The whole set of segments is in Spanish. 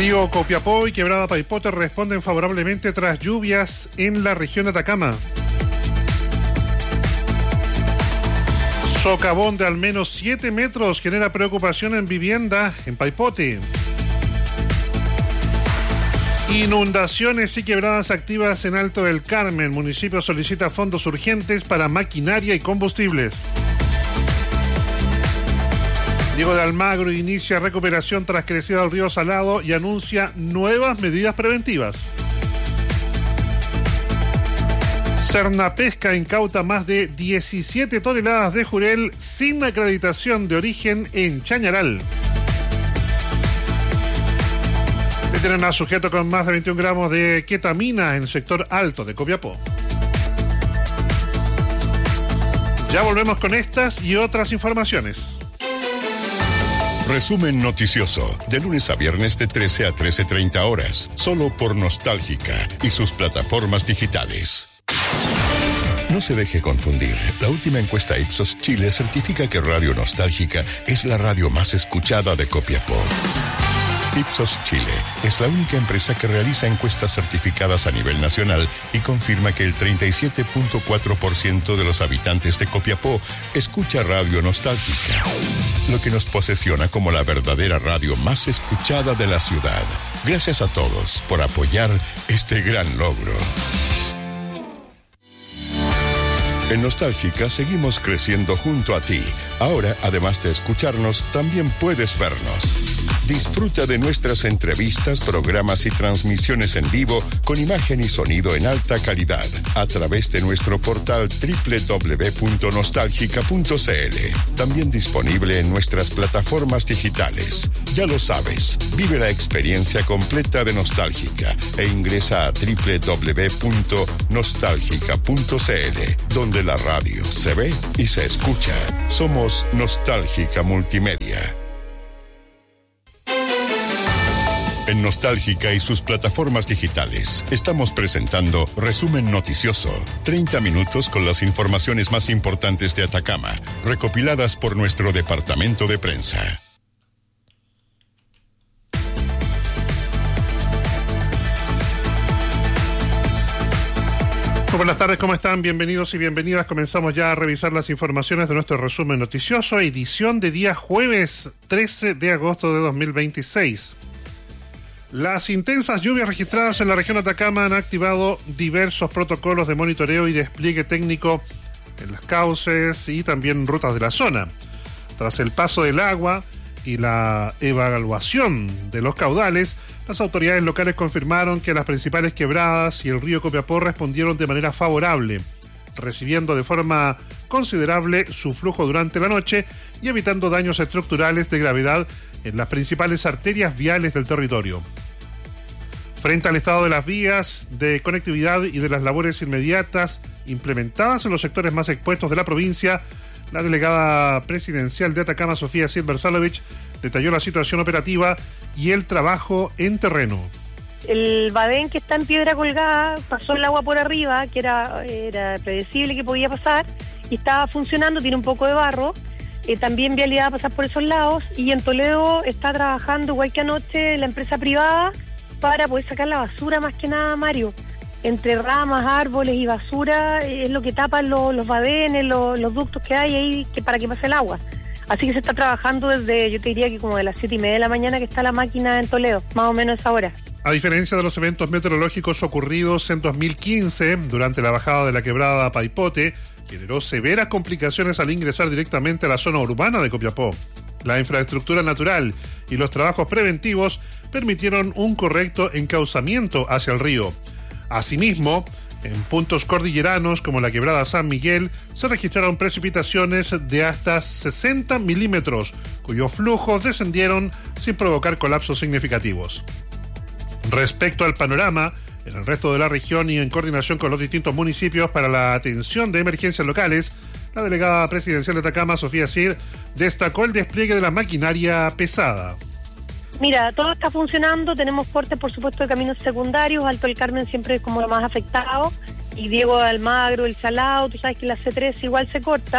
Río Copiapó y Quebrada Paipote responden favorablemente tras lluvias en la región de Atacama. Socavón de al menos 7 metros genera preocupación en vivienda en Paipote. Inundaciones y quebradas activas en Alto del Carmen. Municipio solicita fondos urgentes para maquinaria y combustibles. Diego de Almagro inicia recuperación tras crecida del río Salado y anuncia nuevas medidas preventivas. Cernapesca incauta más de 17 toneladas de jurel sin acreditación de origen en Chañaral. Detienen a sujeto con más de 21 gramos de ketamina en el sector alto de Copiapó. Ya volvemos con estas y otras informaciones. Resumen noticioso, de lunes a viernes de 13 a 13:30 horas, solo por Nostálgica y sus plataformas digitales. No se deje confundir. La última encuesta Ipsos Chile certifica que Radio Nostálgica es la radio más escuchada de Copiapó. Ipsos Chile es la única empresa que realiza encuestas certificadas a nivel nacional y confirma que el 37.4% de los habitantes de Copiapó escucha Radio Nostálgica, lo que nos posesiona como la verdadera radio más escuchada de la ciudad. Gracias a todos por apoyar este gran logro. En Nostálgica seguimos creciendo junto a ti. Ahora, además de escucharnos, también puedes vernos. Disfruta de nuestras entrevistas, programas y transmisiones en vivo con imagen y sonido en alta calidad a través de nuestro portal www.nostalgica.cl. También disponible en nuestras plataformas digitales. Ya lo sabes, vive la experiencia completa de Nostálgica e ingresa a www.nostalgica.cl, donde la radio se ve y se escucha. Somos Nostálgica Multimedia. En Nostálgica y sus plataformas digitales, estamos presentando Resumen Noticioso. 30 minutos con las informaciones más importantes de Atacama, recopiladas por nuestro departamento de prensa. Buenas tardes, ¿cómo están? Bienvenidos y bienvenidas. Comenzamos ya a revisar las informaciones de nuestro resumen noticioso, edición de día jueves 13 de agosto de 2026. Las intensas lluvias registradas en la región de Atacama han activado diversos protocolos de monitoreo y despliegue técnico en las cauces y también rutas de la zona. Tras el paso del agua y la evaluación de los caudales, las autoridades locales confirmaron que las principales quebradas y el río Copiapó respondieron de manera favorable, recibiendo de forma considerable su flujo durante la noche y evitando daños estructurales de gravedad en las principales arterias viales del territorio. Frente al estado de las vías de conectividad y de las labores inmediatas implementadas en los sectores más expuestos de la provincia, la delegada presidencial de Atacama, Sofía Silversalovich, detalló la situación operativa y el trabajo en terreno. El badén que está en piedra colgada pasó el agua por arriba, que era predecible que podía pasar, y estaba funcionando, tiene un poco de barro. También vialidad a pasar por esos lados, y en Toledo está trabajando, igual que anoche, la empresa privada para poder sacar la basura, más que nada, Mario. Entre ramas, árboles y basura es lo que tapan los badenes, los ductos que hay ahí para que pase el agua. Así que se está trabajando desde, yo te diría que como de las 7:30 de la mañana que está la máquina en Toledo, más o menos a esa hora. A diferencia de los eventos meteorológicos ocurridos en 2015, durante la bajada de la quebrada Paipote, generó severas complicaciones al ingresar directamente a la zona urbana de Copiapó. La infraestructura natural y los trabajos preventivos permitieron un correcto encauzamiento hacia el río. Asimismo, en puntos cordilleranos como la quebrada San Miguel se registraron precipitaciones de hasta 60 milímetros, cuyos flujos descendieron sin provocar colapsos significativos. Respecto al panorama, en el resto de la región y en coordinación con los distintos municipios para la atención de emergencias locales, la delegada presidencial de Atacama, Sofía Cid, destacó el despliegue de la maquinaria pesada. Mira, todo está funcionando, tenemos cortes por supuesto de caminos secundarios, Alto del Carmen siempre es como lo más afectado, y Diego de Almagro, el Salado, tú sabes que la C3 igual se corta,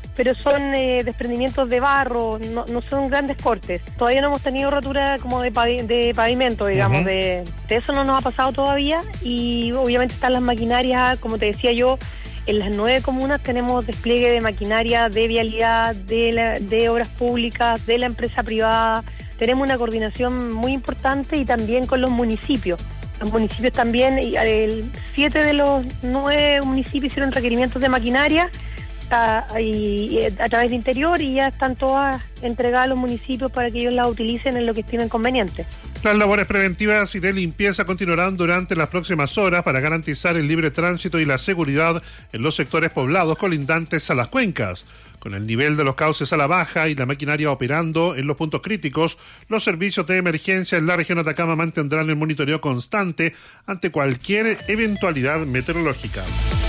pero son desprendimientos de barro, no son grandes cortes. Todavía no hemos tenido rotura como de pavimento, digamos, de eso no nos ha pasado todavía, y obviamente están las maquinarias, como te decía yo, en las 9 comunas tenemos despliegue de maquinaria, de vialidad, de obras públicas, de la empresa privada. Tenemos una coordinación muy importante y también con los municipios. Los municipios también, 7 de los 9 municipios hicieron requerimientos de maquinaria y a través de Interior, y ya están todas entregadas a los municipios para que ellos las utilicen en lo que estimen conveniente. Las labores preventivas y de limpieza continuarán durante las próximas horas para garantizar el libre tránsito y la seguridad en los sectores poblados colindantes a las cuencas. Con el nivel de los cauces a la baja y la maquinaria operando en los puntos críticos, los servicios de emergencia en la región Atacama mantendrán el monitoreo constante ante cualquier eventualidad meteorológica.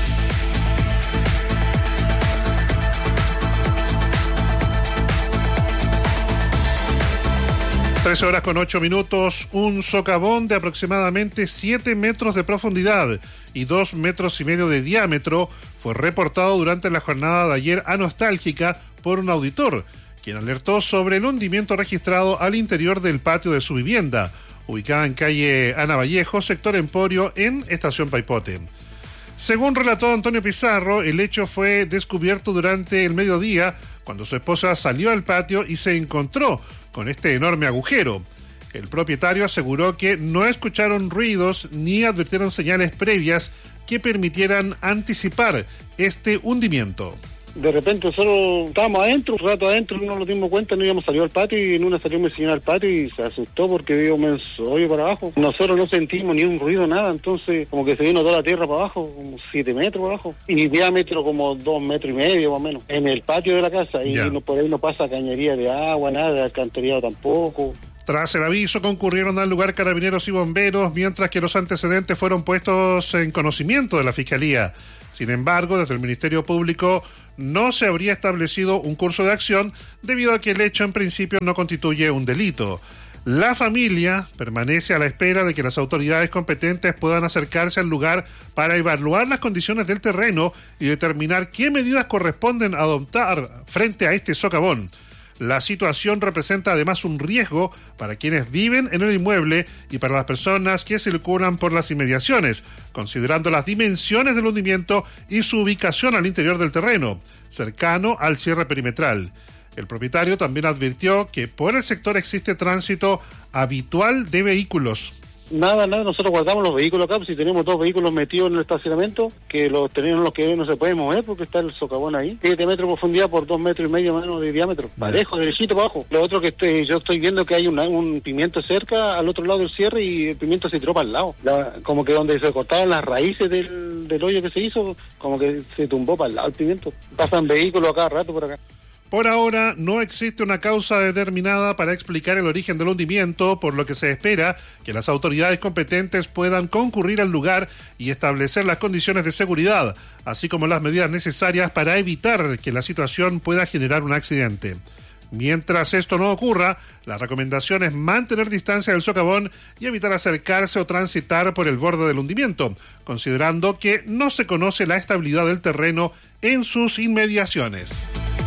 Tres horas con 8 minutos, un socavón de aproximadamente 7 metros de profundidad y 2,5 metros de diámetro fue reportado durante la jornada de ayer a Nostálgica por un auditor, quien alertó sobre el hundimiento registrado al interior del patio de su vivienda, ubicada en calle Ana Vallejo, sector Emporio, en Estación Paipote. Según relató Antonio Pizarro, el hecho fue descubierto durante el mediodía, cuando su esposa salió al patio y se encontró con este enorme agujero. El propietario aseguró que no escucharon ruidos ni advirtieron señales previas que permitieran anticipar este hundimiento. De repente nosotros estábamos adentro, un rato adentro, no nos dimos cuenta, no íbamos salido al patio, y en una salió mi señora al patio y se asustó porque vio un hoyo para abajo. Nosotros no sentimos ni un ruido, nada, entonces como que se vino toda la tierra para abajo, como 7 metros para abajo, y diámetro como 2,5 metros más o menos, en el patio de la casa, y no, por ahí no pasa cañería de agua, nada, de alcantarillado tampoco. Tras el aviso concurrieron al lugar carabineros y bomberos, mientras que los antecedentes fueron puestos en conocimiento de la Fiscalía. Sin embargo, desde el Ministerio Público no se habría establecido un curso de acción debido a que el hecho en principio no constituye un delito. La familia permanece a la espera de que las autoridades competentes puedan acercarse al lugar para evaluar las condiciones del terreno y determinar qué medidas corresponden adoptar frente a este socavón. La situación representa además un riesgo para quienes viven en el inmueble y para las personas que circulan por las inmediaciones, considerando las dimensiones del hundimiento y su ubicación al interior del terreno, cercano al cierre perimetral. El propietario también advirtió que por el sector existe tránsito habitual de vehículos. Nada, nosotros guardamos los vehículos acá, pues si tenemos 2 vehículos metidos en el estacionamiento, que los tenemos los que no se pueden mover porque está el socavón ahí. 7 metros de profundidad por 2,5 metros menos de diámetro. Parejo, derechito para abajo. Lo otro que yo estoy viendo que hay un pimiento cerca, al otro lado del cierre, y el pimiento se tiró para el lado. Como que donde se cortaban las raíces del hoyo que se hizo, como que se tumbó para el lado el pimiento. Pasan vehículos a cada rato por acá. Por ahora, no existe una causa determinada para explicar el origen del hundimiento, por lo que se espera que las autoridades competentes puedan concurrir al lugar y establecer las condiciones de seguridad, así como las medidas necesarias para evitar que la situación pueda generar un accidente. Mientras esto no ocurra, la recomendación es mantener distancia del socavón y evitar acercarse o transitar por el borde del hundimiento, considerando que no se conoce la estabilidad del terreno en sus inmediaciones.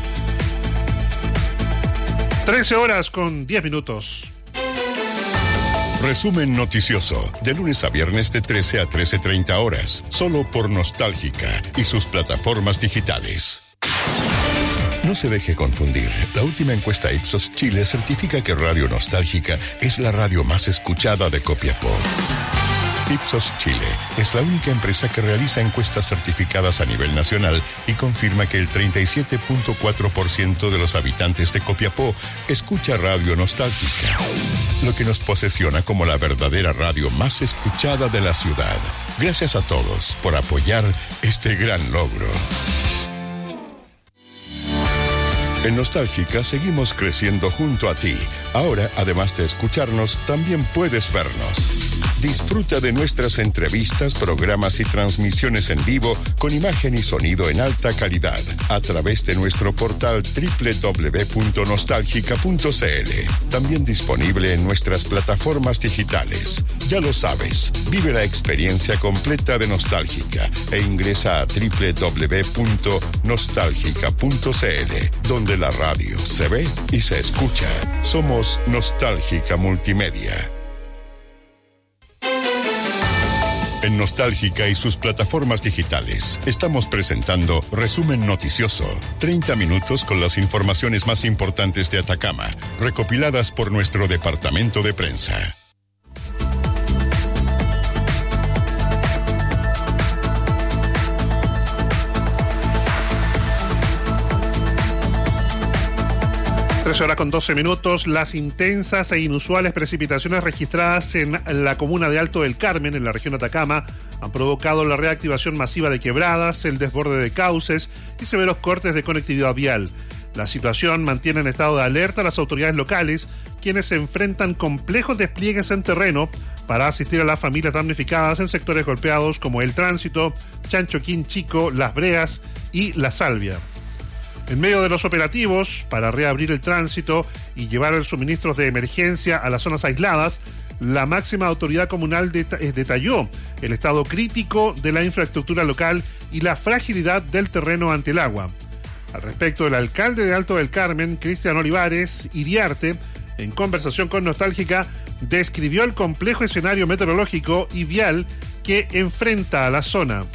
13 horas con 10 minutos. Resumen noticioso, de lunes a viernes de 13 a 13:30 horas, solo por Nostálgica y sus plataformas digitales. No se deje confundir. La última encuesta Ipsos Chile certifica que Radio Nostálgica es la radio más escuchada de Copiapó. Ipsos Chile es la única empresa que realiza encuestas certificadas a nivel nacional y confirma que el 37.4% de los habitantes de Copiapó escucha Radio Nostálgica, lo que nos posesiona como la verdadera radio más escuchada de la ciudad. Gracias a todos por apoyar este gran logro. En Nostálgica seguimos creciendo junto a ti. Ahora, además de escucharnos, también puedes vernos. Disfruta de nuestras entrevistas, programas y transmisiones en vivo con imagen y sonido en alta calidad a través de nuestro portal www.nostalgica.cl. También disponible en nuestras plataformas digitales. Ya lo sabes, vive la experiencia completa de Nostálgica e ingresa a www.nostalgica.cl, donde la radio se ve y se escucha. Somos Nostálgica Multimedia. En Nostálgica y sus plataformas digitales, estamos presentando Resumen Noticioso. 30 minutos con las informaciones más importantes de Atacama, recopiladas por nuestro departamento de prensa. Horas con 12 minutos. Las intensas e inusuales precipitaciones registradas en la comuna de Alto del Carmen, en la región Atacama, han provocado la reactivación masiva de quebradas, el desborde de cauces y severos cortes de conectividad vial. La situación mantiene en estado de alerta a las autoridades locales, quienes se enfrentan complejos despliegues en terreno para asistir a las familias damnificadas en sectores golpeados como El Tránsito, Chanchoquín Chico, Las Breas y La Salvia. En medio de los operativos para reabrir el tránsito y llevar el suministro de emergencia a las zonas aisladas, la máxima autoridad comunal detalló el estado crítico de la infraestructura local y la fragilidad del terreno ante el agua. Al respecto, el alcalde de Alto del Carmen, Cristian Olivares Iriarte, en conversación con Nostálgica, describió el complejo escenario meteorológico y vial que enfrenta a la zona.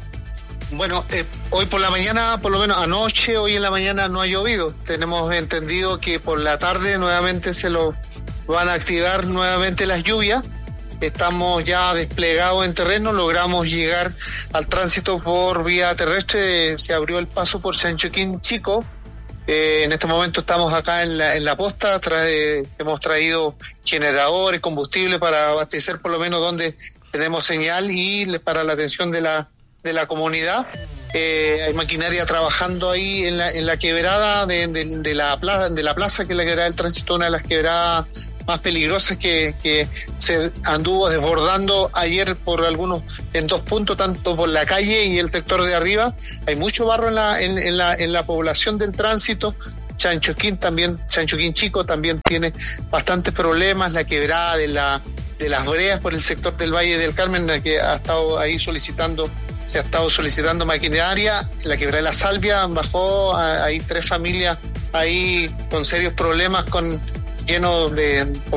Bueno, hoy por la mañana, por lo menos anoche, hoy en la mañana no ha llovido. Tenemos entendido que por la tarde nuevamente se lo van a activar nuevamente las lluvias. Estamos ya desplegados en terreno, logramos llegar al tránsito por vía terrestre, se abrió el paso por Chanchoquín Chico. En este momento estamos acá en la posta, hemos traído generadores, combustible para abastecer por lo menos donde tenemos señal y para la atención de la comunidad. Hay maquinaria trabajando ahí en la quebrada de la plaza, que es la quebrada del tránsito, una de las quebradas más peligrosas que se anduvo desbordando ayer en 2 puntos, tanto por la calle y el sector de arriba. Hay mucho barro en la población del tránsito. Chanchoquín Chico también tiene bastantes problemas. La quebrada de las Breas por el sector del Valle del Carmen, la que ha estado ahí se ha estado solicitando maquinaria. La quebrada de La Salvia bajó, hay 3 familias ahí con serios problemas con